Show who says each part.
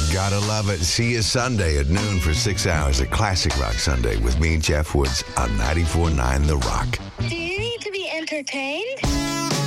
Speaker 1: Gotta love it. See you Sunday at noon for 6 hours at Classic Rock Sunday with me, Jeff Woods, on 94.9 The Rock.
Speaker 2: Do you need to be entertained?